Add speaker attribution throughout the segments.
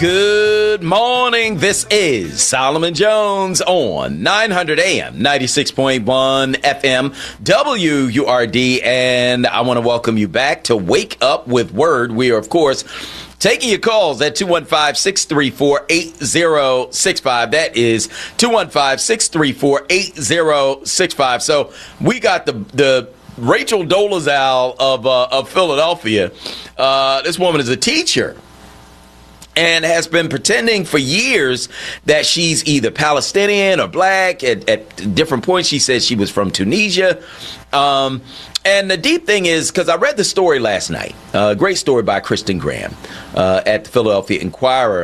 Speaker 1: Good morning. This is Solomon Jones on 900 AM, 96.1 FM, WURD, and I want to welcome you back to Wake Up with Word. We are, of course, taking your calls at 215-634-8065. That is 215-634-8065. So we got the Rachel Dolezal of Philadelphia. This woman is a teacher and has been pretending for years that she's either Palestinian or black. At different points, she said she was from Tunisia. And the deep thing is, because I read the story last night, a great story by Kristen Graham at the Philadelphia Inquirer.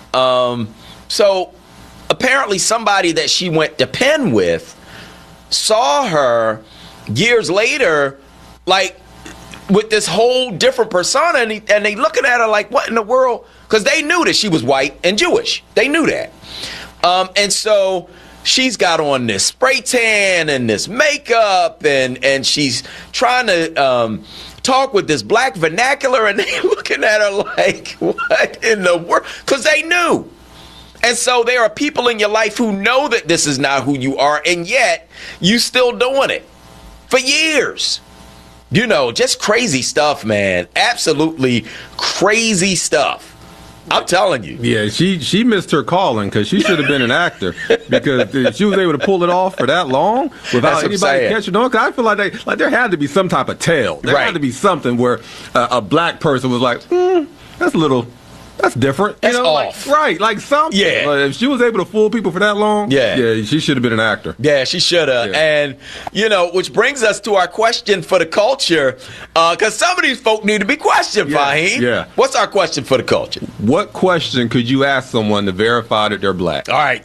Speaker 1: So apparently somebody that she went to Penn with saw her years later, like, with this whole different persona, and they looking at her like, what in the world? Because they knew that she was white and Jewish. They knew that. And so she's got on this spray tan and this makeup, and she's trying to talk with this black vernacular, and they looking at her like, what in the world? Because they knew. And so there are people in your life who know that this is not who you are, and yet you still doing it for years. You know, just crazy stuff, man. Absolutely crazy stuff. I'm telling you.
Speaker 2: Yeah, she missed her calling because she should have been an actor, because she was able to pull it off for that long without anybody catching on. Because I feel like there had to be some type of tale. There had to be something where a black person was like, that's different.
Speaker 1: That's
Speaker 2: off. Like something.
Speaker 1: Yeah.
Speaker 2: If she was able to fool people for that long, yeah, she should have been an actor.
Speaker 1: Yeah, she should have. Yeah. And, which brings us to our question for the culture, because some of these folk need to be questioned, Fahim.
Speaker 2: Yeah.
Speaker 1: What's our question for the culture?
Speaker 2: What question could you ask someone to verify that they're black?
Speaker 1: All right,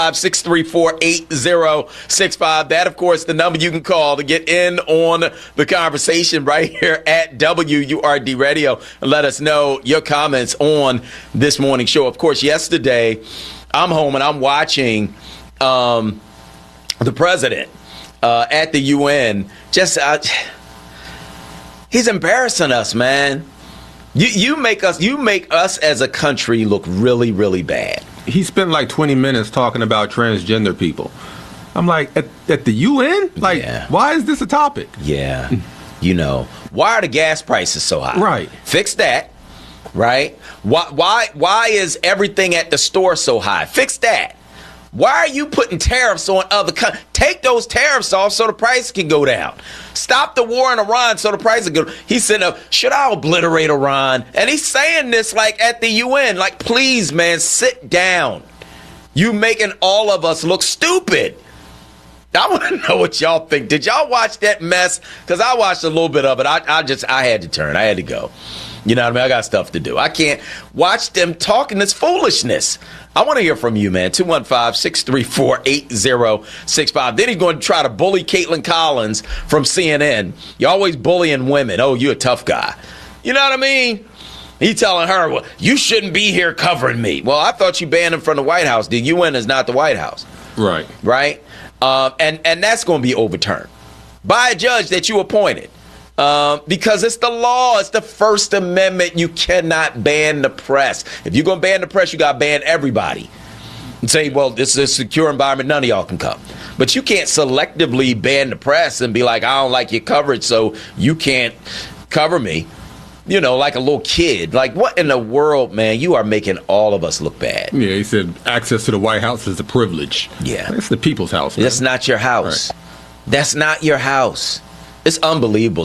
Speaker 1: 215-634-8065. That, of course, the number you can call to get in on the conversation right here at WURD Radio, and let us know your comments on this morning show. Of course, yesterday I'm home and I'm watching the president at the UN. He's embarrassing us, man. You make us as a country look really, really bad.
Speaker 2: He spent like 20 minutes talking about transgender people. I'm like, at the UN? Like, why is this a topic?
Speaker 1: Yeah. Why are the gas prices so high?
Speaker 2: Right.
Speaker 1: Fix that. Right? Why is everything at the store so high? Fix that. Why are you putting tariffs on other countries? Take those tariffs off so the price can go down. Stop the war in Iran so the price can go down. He said, should I obliterate Iran? And he's saying this like at the UN. Like, please, man, sit down. You making all of us look stupid. I want to know what y'all think. Did y'all watch that mess? Because I watched a little bit of it. I had to turn. I had to go. You know what I mean? I got stuff to do. I can't watch them talking this foolishness. I want to hear from you, man. 215-634-8065. Then he's going to try to bully Caitlin Collins from CNN. You're always bullying women. Oh, you're a tough guy. You know what I mean? He's telling her, well, you shouldn't be here covering me. Well, I thought you banned him from the White House. The UN is not the White House.
Speaker 2: Right.
Speaker 1: Right? And that's going to be overturned by a judge that you appointed. Because it's the law. It's the First Amendment. You cannot ban the press. If you're going to ban the press, you got to ban everybody. And say, well, this is a secure environment. None of y'all can come. But you can't selectively ban the press and be like, I don't like your coverage, so you can't cover me. Like a little kid. Like, what in the world, man? You are making all of us look bad.
Speaker 2: Yeah, he said access to the White House is a privilege.
Speaker 1: Yeah.
Speaker 2: It's the people's house, man.
Speaker 1: That's not your house. Right. That's not your house. It's unbelievable.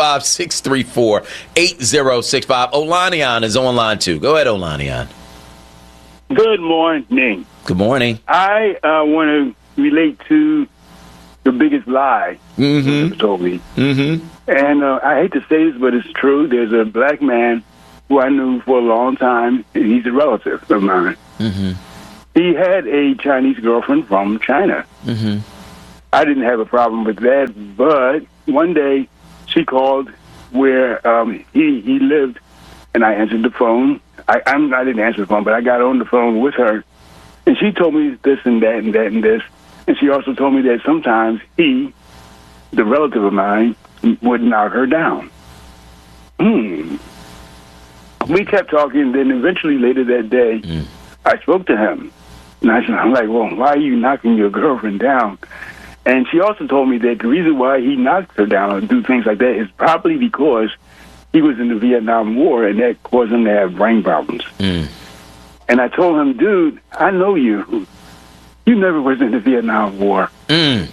Speaker 1: 215-634-8065. Olanian is on line too. Go ahead, Olanian.
Speaker 3: Good morning.
Speaker 1: Good morning.
Speaker 3: I want to relate to the biggest lie you told me. Mm-hmm. And I hate to say this, but it's true. There's a black man who I knew for a long time, and he's a relative of mine. Mm-hmm. He had a Chinese girlfriend from China. Mm-hmm. I didn't have a problem with that, but one day she called where he lived, and I answered the phone. I didn't answer the phone, but I got on the phone with her, and she told me this and that and that and this. And she also told me that sometimes he, the relative of mine, would knock her down. we kept talking. Then eventually later that day, I spoke to him. And I'm like, well, why are you knocking your girlfriend down? And she also told me that the reason why he knocks her down and do things like that is probably because he was in the Vietnam War and that caused him to have brain problems. And I told him, dude, I know you. You never was in the Vietnam War. I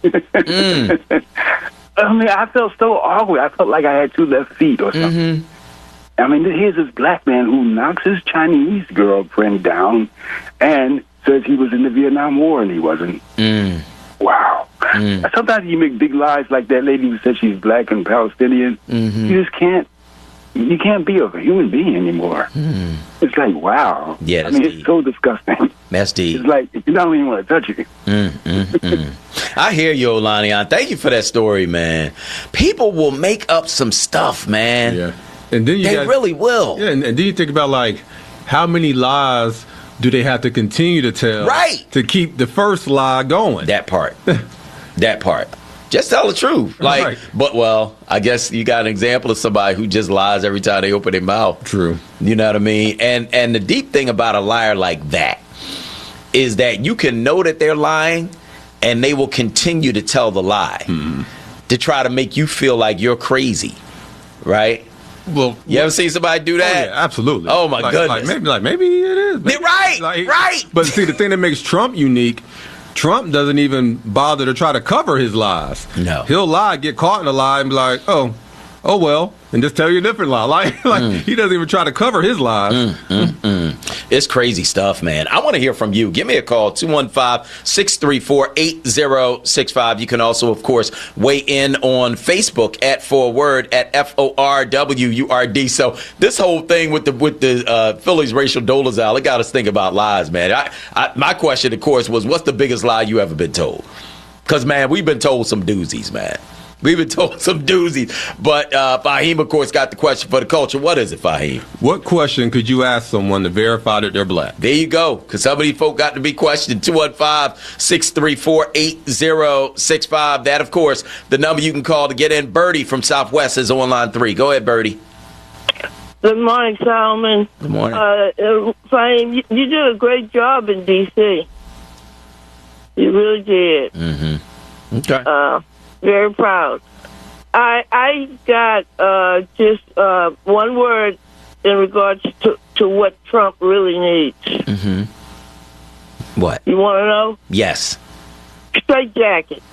Speaker 3: mean, I felt so awkward. I felt like I had two left feet or something. I mean, here's this black man who knocks his Chinese girlfriend down and says he was in the Vietnam War and he wasn't. Wow. Sometimes you make big lies like that lady who said she's black and Palestinian. You just can't. You can't be a human being anymore. It's like, wow.
Speaker 1: Yeah,
Speaker 3: I mean, it's so disgusting.
Speaker 1: That's deep.
Speaker 3: It's like, you don't even want to touch you.
Speaker 1: I hear you, Olanian. Thank you for that story, man. People will make up some stuff, man.
Speaker 2: Yeah. And then they
Speaker 1: really will.
Speaker 2: Yeah, and then you think about, like, how many lies do they have to continue to tell to keep the first lie going?
Speaker 1: That part. That part. Just tell the truth. Like, but, well, I guess you got an example of somebody who just lies every time they open their mouth.
Speaker 2: True.
Speaker 1: You know what I mean? And the deep thing about a liar like that is that you can know that they're lying and they will continue to tell the lie to try to make you feel like you're crazy. Right?
Speaker 2: Well,
Speaker 1: you ever seen somebody do that?
Speaker 2: Oh, yeah, absolutely.
Speaker 1: Oh, my goodness.
Speaker 2: Maybe it is. Maybe,
Speaker 1: right.
Speaker 2: But see, the thing that makes Trump unique, Trump doesn't even bother to try to cover his lies.
Speaker 1: No.
Speaker 2: He'll lie, get caught in a lie, and be like, oh well, and just tell you a different lie. Like he doesn't even try to cover his lies.
Speaker 1: It's crazy stuff, man. I want to hear from you. Give me a call, 215-634-8065. You can also, of course, weigh in on Facebook at Forward at FORWURD. So this whole thing with the Phillies Rachel Dolezal, it got us think about lies, man. My question, of course, was what's the biggest lie you ever been told? Because, man, we've been told some doozies, man. We've been told some doozies. But Fahim, of course, got the question for the culture. What is it, Fahim? What
Speaker 2: question could you ask someone to verify that they're black?
Speaker 1: There you go. Because some of these folk got to be questioned. 215-634-8065. That, of course, the number you can call to get in. Birdie from Southwest is on line 3. Go ahead, Birdie.
Speaker 4: Good morning, Solomon.
Speaker 1: Good morning.
Speaker 4: Fahim, you did a great job in D.C. You really did.
Speaker 1: Okay.
Speaker 4: Very proud. I got just one word in regards to what Trump really needs.
Speaker 1: What?
Speaker 4: You want to know?
Speaker 1: Yes.
Speaker 4: Straight jacket.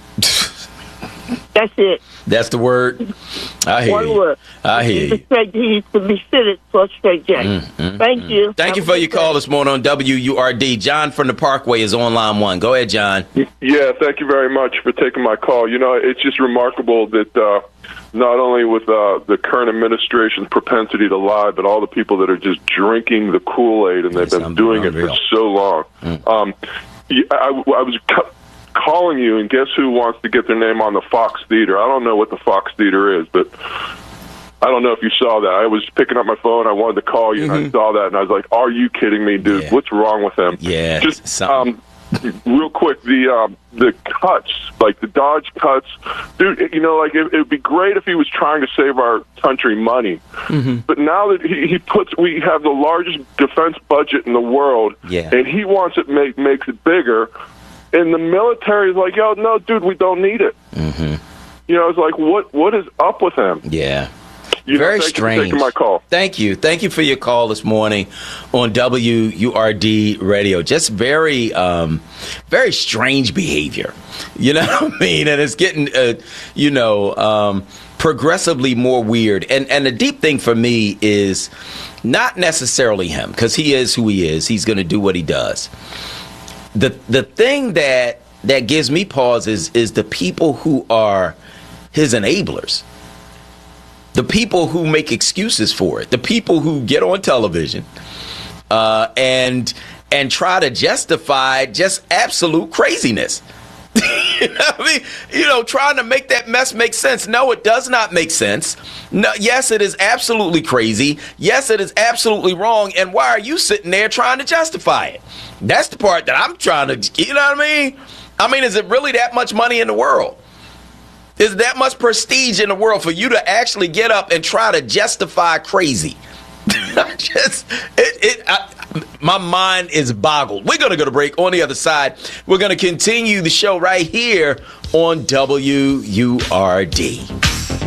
Speaker 4: That's it.
Speaker 1: That's the word? I hear
Speaker 4: one
Speaker 1: you.
Speaker 4: Word.
Speaker 1: I hear you.
Speaker 4: He needs to be fitted for a straight jacket. Thank you.
Speaker 1: Thank you for your call this morning on WURD. John from the Parkway is on line 1. Go ahead, John.
Speaker 5: Yeah, thank you very much for taking my call. You know, it's just remarkable that not only with the current administration's propensity to lie, but all the people that are just drinking the Kool-Aid, and they've been doing it for so long. I was calling you, and guess who wants to get their name on the Fox Theater? I don't know what the Fox Theater is, but I don't know if you saw that. I was picking up my phone. I wanted to call you, and I saw that, and I was like, are you kidding me, dude? Yeah. What's wrong with them?
Speaker 1: Yeah.
Speaker 5: Just real quick, the cuts, like the Dodge cuts, dude, you know, like it would be great if he was trying to save our country money. But now that we have the largest defense budget in the world, and he wants it makes it bigger. And the military is like, yo, no, dude, we don't need it. You know, it's like, what is up with him?
Speaker 1: Yeah.
Speaker 5: Very
Speaker 1: strange.
Speaker 5: You for taking my call.
Speaker 1: Thank you. Thank you for your call this morning on WURD Radio. Just very, very strange behavior. You know what I mean? And it's getting, progressively more weird. And the deep thing for me is not necessarily him, because he is who he is. He's going to do what he does. The thing that gives me pause is the people who are his enablers. The people who make excuses for it. The people who get on television and try to justify just absolute craziness. You know what I mean? You know, trying to make that mess make sense. No, it does not make sense. No, yes, it is absolutely crazy. Yes, it is absolutely wrong. And why are you sitting there trying to justify it? That's the part that I'm trying to, you know what I mean? I mean, is it really that much money in the world? Is that much prestige in the world for you to actually get up and try to justify crazy? My mind is boggled. We're going to go to break. On the other side, we're going to continue the show right here on WURD.